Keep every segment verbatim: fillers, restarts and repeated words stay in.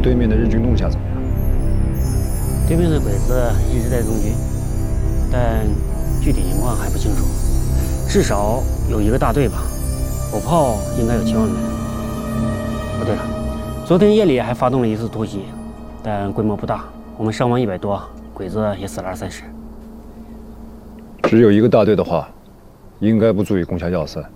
对面的日军动向怎么样？ 对面的鬼子一直在纵军，但具体情况还不清楚，至少有一个大队吧。火炮应该有七万门。哦，对了，昨天夜里还发动了一次突袭，但规模不大，我们伤亡一百多，鬼子也死了二三十。 只有一个大队的话，应该不足以攻下要塞。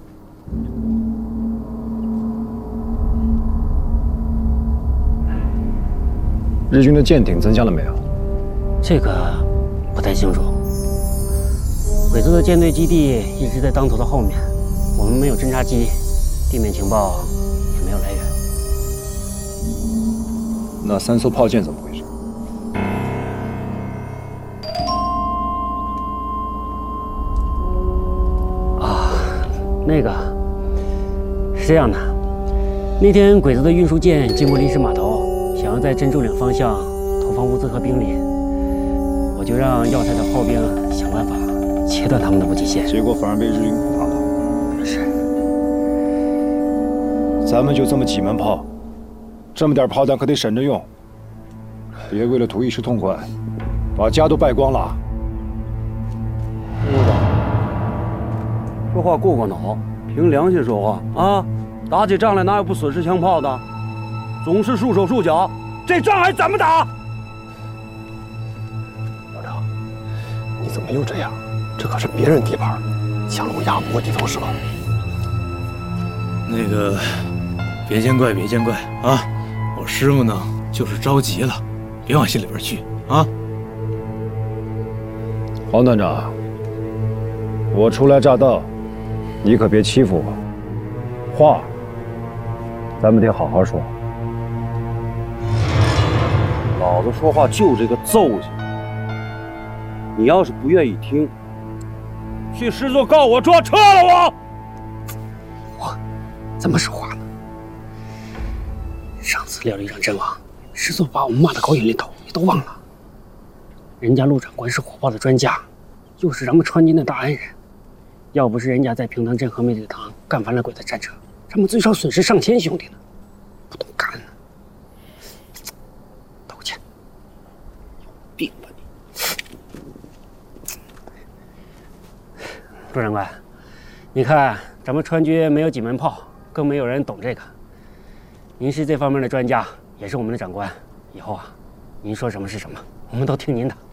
日军的舰艇增加了没有？ 这个不太清楚。鬼子的舰队基地一直在当头的后面，我们没有侦察机，地面情报也没有来源。 那三艘炮舰怎么回事？ 啊，那个是这样的，那天鬼子的运输舰经过临时码头，想要在珍珠岭方向投放物资和兵力，我就让要塞的炮兵想办法切断他们的补给线， 结果反而被日军打倒。 是， 咱们就这么几门炮，这么点炮弹可得省着用，别为了图一时痛快，把家都败光了。 姑子，说话过过脑，凭良心说话啊！打起仗来哪有不损失枪炮的？总是束手束脚，这仗还怎么打？ 老赵，你怎么又这样？这可是别人地盘，强龙压过地头蛇。 那个，别见怪，别见怪啊！我师傅呢，就是着急了，别往心里边去啊。 黄团长，我初来乍到，你可别欺负我。话，咱们得好好说。 老子说话就这个揍性，你要是不愿意听，去师座告我状，撤了我！ 我怎么说话呢？上次廖旅长阵亡，师座把我们骂得狗眼淋头，你都忘了？人家陆长官是火炮的专家，又是咱们川军的大恩人，要不是人家在平塘镇和美水塘干翻了鬼子战车，咱们最少损失上千兄弟呢，不懂干呢。道歉，有病吧你！陆长官，你看咱们川军没有几门炮，更没有人懂这个。您是这方面的专家，也是我们的长官，以后啊，您说什么是什么，我们都听您的。